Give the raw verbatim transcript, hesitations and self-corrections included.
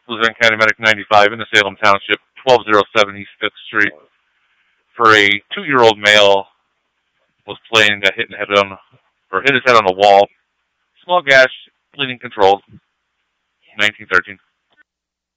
Luzerne County Medic ninety-five in the Salem Township, twelve oh seven East fifth Street, for a two-year-old male was playing and got hit, and head on, or hit his head on a wall. Small gash, bleeding controlled, nineteen thirteen.